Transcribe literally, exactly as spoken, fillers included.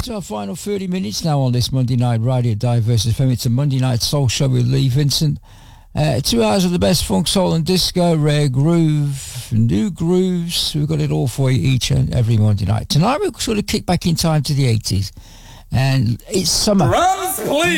to our final thirty minutes now on this Monday Night Radio Diverse F M. It's a Monday Night Soul Show with Lee Vincent. Uh, two hours of the best funk, soul and disco, rare groove, new grooves. We've got it all for you each and every Monday night. Tonight we'll sort of kick back in time to the eighties. And it's summer. Drums, please!